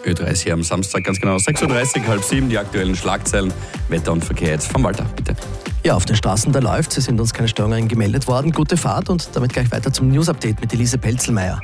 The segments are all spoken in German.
Ö3 hier am Samstag, ganz genau 6.30 Uhr, halb 7, die aktuellen Schlagzeilen, Wetter und Verkehr jetzt vom Walter, bitte. Ja, auf den Straßen, da läuft. Es sind uns keine Störungen gemeldet worden. Gute Fahrt und damit gleich weiter zum News-Update mit Elise Pelzelmeier.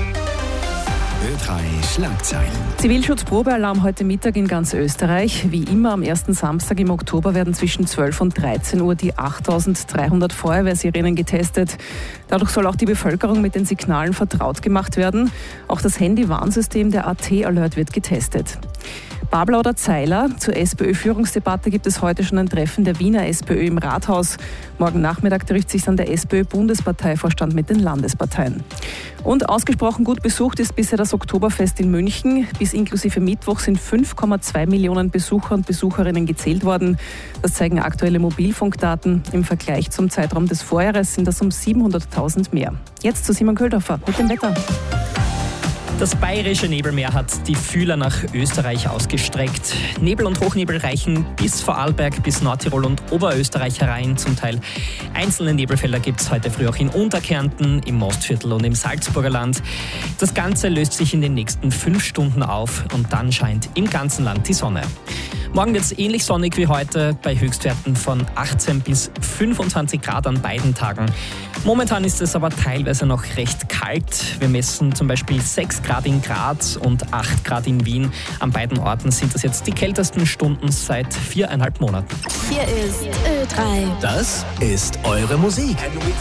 Ö3 Schlagzeilen. Zivilschutzprobealarm heute Mittag in ganz Österreich. Wie immer am ersten Samstag im Oktober werden zwischen 12 und 13 Uhr die 8.300 Feuerwehrsirenen getestet. Dadurch soll auch die Bevölkerung mit den Signalen vertraut gemacht werden. Auch das Handy-Warnsystem der AT-Alert wird getestet. Babler oder Zeiler? Zur SPÖ-Führungsdebatte gibt es heute schon ein Treffen der Wiener SPÖ im Rathaus. Morgen Nachmittag trifft sich dann der SPÖ-Bundesparteivorstand mit den Landesparteien. Und ausgesprochen gut besucht ist bisher das Oktoberfest in München. Bis inklusive Mittwoch sind 5,2 Millionen Besucher und Besucherinnen gezählt worden. Das zeigen aktuelle Mobilfunkdaten. Im Vergleich zum Zeitraum des Vorjahres sind das um 700.000 mehr. Jetzt zu Simon Köldorfer mit dem Wetter. Das bayerische Nebelmeer hat die Fühler nach Österreich ausgestreckt. Nebel und Hochnebel reichen bis Vorarlberg, bis Nordtirol und Oberösterreich herein. Zum Teil einzelne Nebelfelder gibt es heute früh auch in Unterkärnten, im Mostviertel und im Salzburger Land. Das Ganze löst sich in den nächsten 5 Stunden auf und dann scheint im ganzen Land die Sonne. Morgen wird es ähnlich sonnig wie heute, bei Höchstwerten von 18 bis 25 Grad an beiden Tagen. Momentan ist es aber teilweise noch recht kalt. Wir messen zum Beispiel 6 Grad in Graz und 8 Grad in Wien. An beiden Orten sind das jetzt die kältesten Stunden seit 4,5 Monaten. Hier ist Ö3. Das ist eure Musik.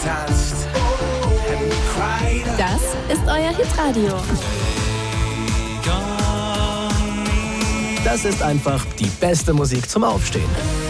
Das ist euer Hitradio. Das ist einfach die beste Musik zum Aufstehen.